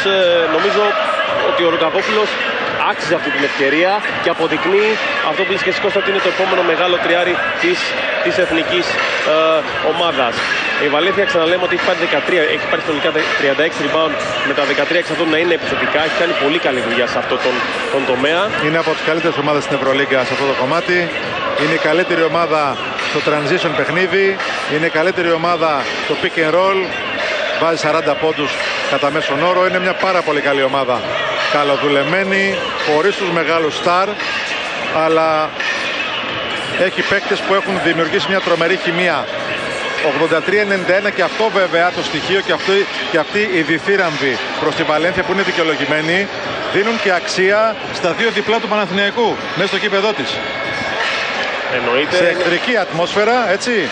νομίζω ότι ο Ρογκαβόπουλος άξιζε αυτή την ευκαιρία και αποδεικνύει αυτό που λες και εσύ, Κώστα, ότι είναι το επόμενο μεγάλο τριάρι της εθνικής ομάδας. Η Βαλένθια, ξαναλέμε, ότι έχει πάρει συνολικά 36 rebound με τα 13 εξ αυτών να είναι επιθετικά. Έχει κάνει πολύ καλή δουλειά σε αυτό τον τομέα. Είναι από τις καλύτερες ομάδες στην Ευρωλίγκα σε αυτό το κομμάτι. Είναι η καλύτερη ομάδα στο transition παιχνίδι. Είναι η καλύτερη ομάδα στο pick and roll. Βάζει 40 πόντους κατά μέσον όρο. Είναι μια πάρα πολύ καλή ομάδα. Καλοδουλεμένη, χωρίς τους μεγάλους στάρ, αλλά έχει παίκτες που έχουν δημιουργήσει μια τρομερή χημεία. 83-91, και αυτό βέβαια το στοιχείο και αυτή η διθύραμβη προς τη Βαλένθια που είναι δικαιολογημένη, δίνουν και αξία στα δύο διπλά του Παναθηναϊκού μέσα στο κήπεδό της. Εννοείται. Σε εχθρική ατμόσφαιρα, έτσι.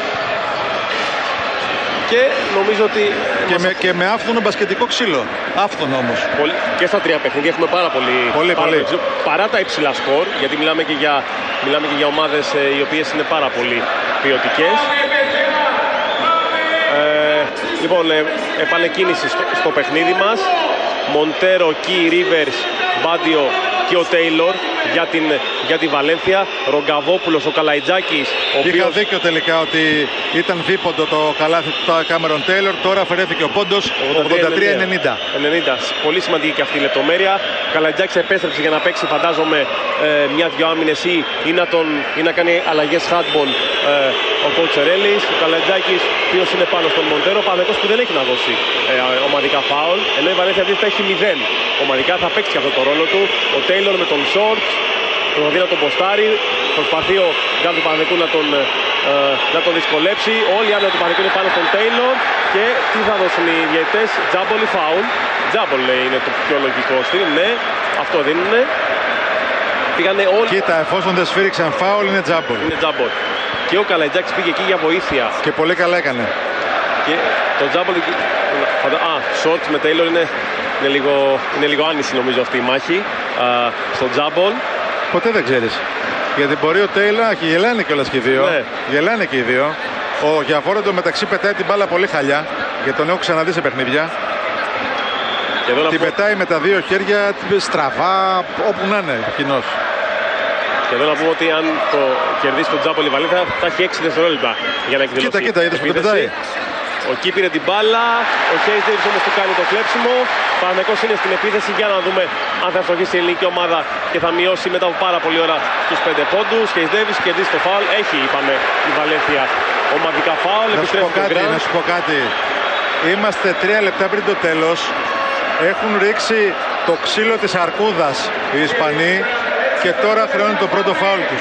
Και νομίζω ότι... Και με άφθονο μπασκετικό ξύλο. Άφθονο όμως. Και στα τρία παιχνίδια έχουμε πάρα πολύ. Παρά τα υψηλά σκορ, γιατί μιλάμε και για ομάδες οι οποίες είναι πάρα πολύ ποιοτικές. Λοιπόν, επανεκκίνηση στο παιχνίδι μας. Μοντέρο, Κι, Ρίβερς, Μπάντιο και ο Τέιλορ για τη Βαλένθια. Ρογκαβόπουλος, ο Καλαϊτζάκης. Είχα δίκιο τελικά ότι ήταν δίποντο το καλάθι του Κάμερον Τέιλορ. Τώρα αφαιρέθηκε ο πόντος 83-90. Πολύ σημαντική και αυτή η λεπτομέρεια. Ο Καλαϊτζάκης επέστρεψε για να παίξει, φαντάζομαι, μια-δυο άμυνες ή να κάνει αλλαγές handball ο Κοτσερέλης. Ο Καλαϊτζάκης, ποιος είναι πάνω στον Μοντέρο. Παναθηναϊκός που δεν έχει να δώσει ομαδικά φάουλ. Ενώ η Βαλένθια θα έχει 0. Ομαδικά θα παίξει και αυτό το ρόλο του. Ο Τέιλορ με τον Σόρτ προσπαθεί να τον ποστάρει. Προσπαθεί ο γκάρντ του Παναθηναϊκού να τον δυσκολέψει. Όλοι οι άμυνες του Παναθηναϊκού είναι πάνω στον Τέιλορ. Και τι θα δώσουν οι διαιτητές? Τζάμπολ ή φάουλ? Τζάμπολ λέει είναι το πιο λογικό στυλ. Ναι, αυτό δίνουνε. Πήγανε όλοι. Κοίτα, εφόσον δεν σφύριξαν φάουλ, είναι τζάμπολ. Είναι τζάμπολ. Και ο Καλαϊτζάκης πήγε εκεί για βοήθεια. Και πολύ καλά έκανε. Και το τζάμπολ. Σόρτ με Τέιλορ είναι λίγο άνηση νομίζω αυτή η μάχη. Στο τζάμπολ. Ποτέ δεν ξέρεις. Γιατί μπορεί ο Τέιλορ, γελάνε κιόλας και οι δύο. Ναι. Γελάνε και οι δύο. Ο Γιαφόρο μεταξύ πετάει την μπάλα πολύ χαλιά. Γιατί τον έχω ξαναδεί σε παιχνίδια. Την πετάει με τα δύο χέρια στραβά, όπου να είναι κοινός. Και εδώ να πούμε ότι αν το κερδίσει το τζάμπολ η Βαλένθια θα έχει 6 δευτερόλεπτα για να εκδηλώσει. Κοίτα, είδες που το πετάει. Ο Κι πήρε την μπάλα, ο Χέις Ντέιβις όμως του κάνει το κλέψιμο. Παναθηναϊκός είναι στην επίθεση, για να δούμε αν θα ευστοχίσει η ελληνική ομάδα και θα μειώσει μετά από πάρα πολλή ώρα στους 5 πόντους. Χέις Ντέιβις κερδίσει το φάουλ, έχει, είπαμε, η Βαλένθια ομαδικά φάουλ. Να σου πω κάτι, είμαστε 3 λεπτά πριν το τέλος. Έχουν ρίξει το ξύλο της αρκούδας οι Ισπανοί και τώρα χρεώνουν το πρώτο φάουλ τους.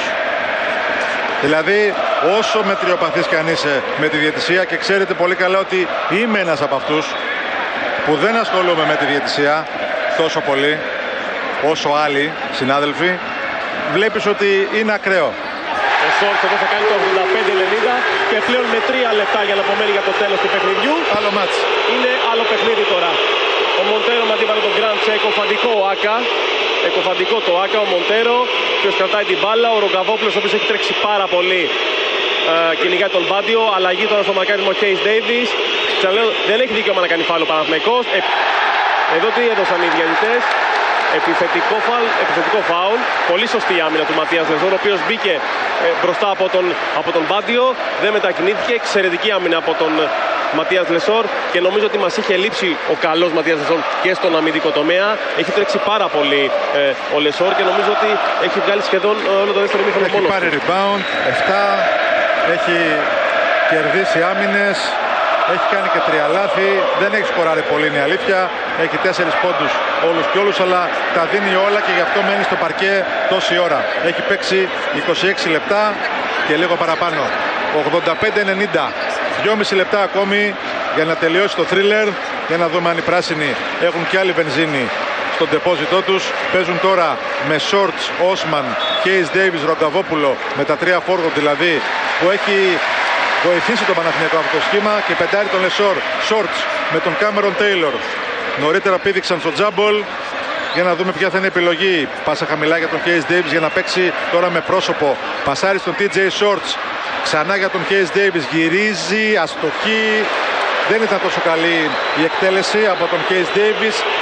Δηλαδή, όσο μετριοπαθής κι αν είσαι με τη διαιτησία, και ξέρετε πολύ καλά ότι είμαι ένας από αυτούς που δεν ασχολούμαι με τη διαιτησία τόσο πολύ όσο άλλοι συνάδελφοι, βλέπεις ότι είναι ακραίο. Ο Σόρτς εδώ θα κάνει το 85-90 και πλέον με 3 λεπτά για να απομένει για το τέλος του παιχνιδιού. Άλλο μάτς. Είναι άλλο παιχνίδι τώρα. Ο Μοντέρο με αντίπαλο τον Γκραντ σε εκοφαντικό άκα. Εκοφαντικό το άκα, ο Μοντέρο, ποιος κρατάει την μπάλα. Ο Ρογκαβόπουλος, ο οποίος έχει τρέξει πάρα πολύ, κυνηγάει τον Μπάντιο. Αλλαγή τώρα στο μαρκάρισμα ο Χέις Ντέιβις. Ξαναλέω, δεν έχει δικαίωμα να κάνει φάουλ ο Παναθηναϊκός. Εδώ τι έδωσαν οι διαιτητές? Επιθετικό φάουλ. Πολύ σωστή η άμυνα του Ματίας Λεσόρ, ο οποίος μπήκε μπροστά από τον Μπάντιο. Δεν μετακινήθηκε. Εξαιρετική άμυνα από τον Ματίας Λεσόρ, και νομίζω ότι μας είχε λείψει ο καλός Ματίας Λεσόρ και στον αμυντικό τομέα. Έχει τρέξει πάρα πολύ ο Λεσόρ και νομίζω ότι έχει βγάλει σχεδόν όλο το δεύτερο ημίχρονο μόνος. Έχει πάρει rebound, 7, έχει κερδίσει άμυνες, έχει κάνει και 3 λάθη, δεν έχει σκοράρει πολύ, είναι η αλήθεια. Έχει 4 πόντους όλους και όλους, αλλά τα δίνει όλα και γι' αυτό μένει στο παρκέ τόση ώρα. Έχει παίξει 26 λεπτά και λίγο παραπάνω. 85-90. 2,5 λεπτά ακόμη για να τελειώσει το θρίλερ. Για να δούμε αν οι πράσινοι έχουν και άλλη βενζίνη στον τεπόζιτό τους. Παίζουν τώρα με Σόρτς, Όσμαν, Χέις Ντέιβις, Ρογκαβόπουλο, με τα 3 φόργο δηλαδή, που έχει βοηθήσει το Παναθηναϊκό αυτό το σχήμα, και πεντάρει τον Λεσόρ. Σόρτς με τον Κάμερον Τέιλορ. Νωρίτερα πήδηξαν στο τζάμπολ. Για να δούμε ποια θα είναι η επιλογή. Πάσα χαμηλά για τον Χέις Ντέιβις για να παίξει τώρα με πρόσωπο. Πασάρει στον TJ Shorts. Ξανά για τον Χέις Ντέιβις. Γυρίζει, αστοχή. Δεν ήταν τόσο καλή η εκτέλεση από τον Χέις Ντέιβις.